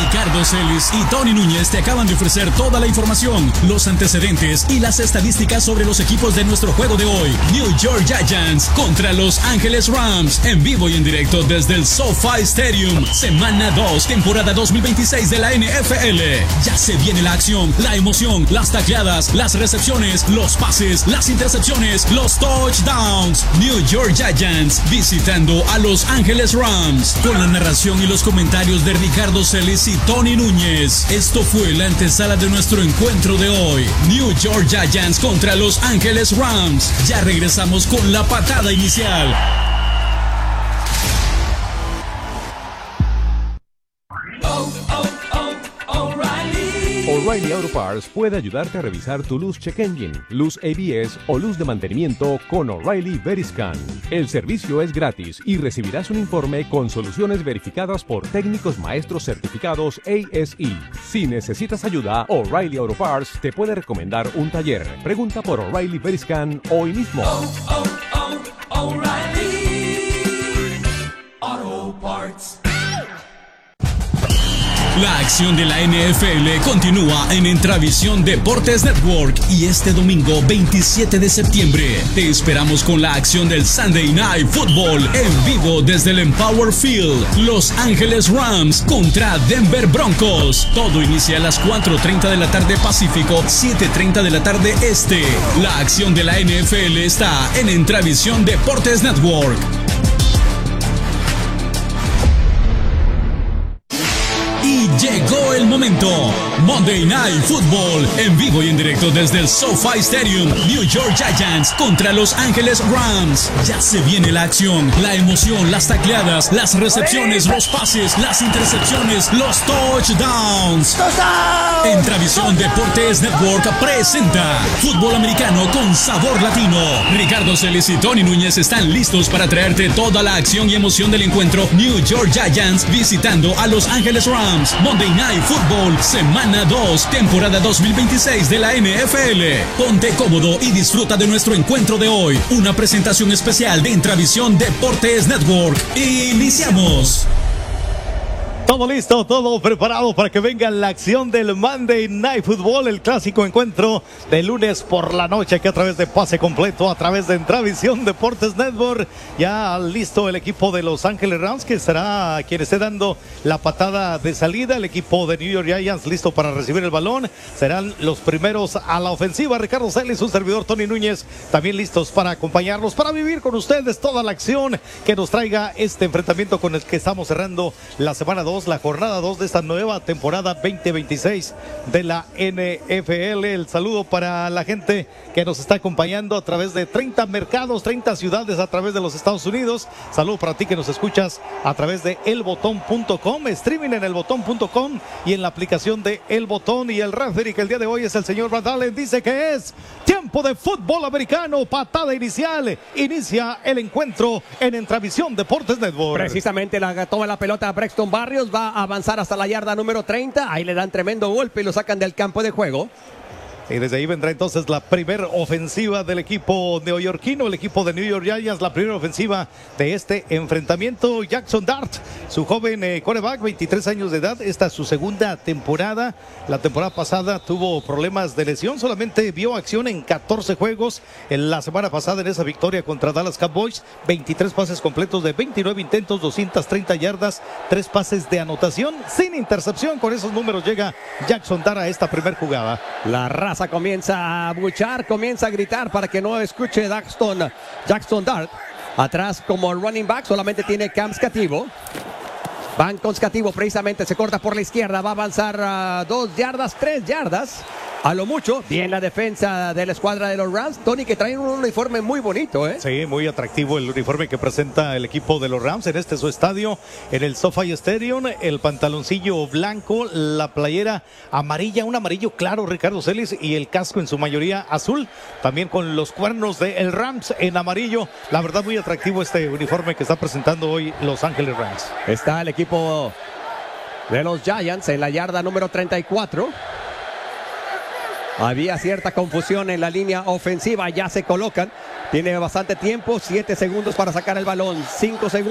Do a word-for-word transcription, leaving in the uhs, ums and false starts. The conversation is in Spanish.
Ricardo Celis y Tony Núñez te acaban de ofrecer toda la información, los antecedentes y las estadísticas sobre los equipos de nuestro juego de hoy. New York Giants contra Los Ángeles Rams, en vivo y en directo desde el SoFi Stadium. Semana dos, temporada dos mil veintiséis de la N F L. Ya se viene la acción, la emoción, las tacleadas, las recepciones, los pases, las intercepciones, los touchdowns. New York Giants visitando a Los Ángeles Rams, con la narración y los comentarios de Ricardo Celis y Tony Núñez. Esto fue la antesala de nuestro encuentro de hoy. New York Giants contra Los Ángeles Rams. Ya regresamos con la patada inicial. O'Reilly Auto Parts puede ayudarte a revisar tu luz check engine, luz A B S o luz de mantenimiento con O'Reilly Veriscan. El servicio es gratis y recibirás un informe con soluciones verificadas por técnicos maestros certificados A S E. Si necesitas ayuda, O'Reilly Auto Parts te puede recomendar un taller. Pregunta por O'Reilly Veriscan hoy mismo. Oh, oh, oh, O'Reilly Auto Parts. La acción de la N F L continúa en Entravisión Deportes Network y este domingo veintisiete de septiembre te esperamos con la acción del Sunday Night Football en vivo desde el Empower Field. Los Ángeles Rams contra Denver Broncos. Todo inicia a las cuatro treinta de la tarde Pacífico, siete treinta de la tarde Este. La acción de la N F L está en Entravisión Deportes Network. Llegó el momento. Monday Night Football en vivo y en directo desde el SoFi Stadium. New York Giants contra Los Ángeles Rams. Ya se viene la acción, la emoción, las tacleadas, las recepciones, los pases, las intercepciones, los touchdowns. Entravisión Deportes Network presenta Fútbol Americano con sabor latino. Ricardo Celis y Tony Núñez están listos para traerte toda la acción y emoción del encuentro. New York Giants visitando a Los Ángeles Rams. Monday Night Football, semana dos, temporada dos mil veintiséis de la N F L. Ponte cómodo y disfruta de nuestro encuentro de hoy. Una presentación especial de Entravisión Deportes Network. Iniciamos. Todo listo, todo preparado para que venga la acción del Monday Night Football, el clásico encuentro de lunes por la noche, que a través de Pase Completo, a través de Entravisión Deportes Network, ya listo el equipo de Los Ángeles Rams, que será quien esté dando la patada de salida. El equipo de New York Giants listo para recibir el balón, serán los primeros a la ofensiva. Ricardo Celis, su servidor Tony Núñez, también listos para acompañarlos, para vivir con ustedes toda la acción que nos traiga este enfrentamiento con el que estamos cerrando la semana dos, la jornada dos de esta nueva temporada veinte veintiséis de la N F L. El saludo para la gente que nos está acompañando a través de treinta mercados, treinta ciudades a través de los Estados Unidos. Saludo para ti que nos escuchas a través de el botón punto com, streaming en el botón punto com y en la aplicación de El Botón. Y el referee que el día de hoy es el señor Brad Allen, dice que es tiempo de fútbol americano, patada inicial. Inicia el encuentro en Entravisión Deportes Network. Precisamente la toma la pelota a Braxton Barrios, va a avanzar hasta la yarda número treinta, ahí le dan tremendo golpe y lo sacan del campo de juego. Y desde ahí vendrá entonces la primera ofensiva del equipo neoyorquino, el equipo de New York Giants, la primera ofensiva de este enfrentamiento. Jackson Dart, su joven eh, quarterback, veintitrés años de edad, esta es su segunda temporada. La temporada pasada tuvo problemas de lesión, solamente vio acción en catorce juegos. En la semana pasada en esa victoria contra Dallas Cowboys, veintitrés pases completos de veintinueve intentos, doscientas treinta yardas, tres pases de anotación, sin intercepción. Con esos números llega Jackson Dart a esta primera jugada. La raza comienza a buchar, comienza a gritar para que no escuche Jackson, Jackson Dart. Atrás como running back solamente tiene Cam Scativo. Van con Scativo, precisamente se corta por la izquierda, va a avanzar uh, dos yardas, tres yardas. A lo mucho, bien la defensa de la escuadra de los Rams, Tony, que traen un uniforme muy bonito, ¿eh? Sí, muy atractivo el uniforme que presenta el equipo de los Rams en este su estadio, en el SoFi Stadium. El pantaloncillo blanco, la playera amarilla, un amarillo claro, Ricardo Celis, y el casco en su mayoría azul, también con los cuernos de el Rams en amarillo. La verdad, muy atractivo este uniforme que está presentando hoy Los Ángeles Rams. Está el equipo de los Giants en la yarda número treinta y cuatro. Había cierta confusión en la línea ofensiva, ya se colocan. Tiene bastante tiempo, siete segundos para sacar el balón, cinco segundos.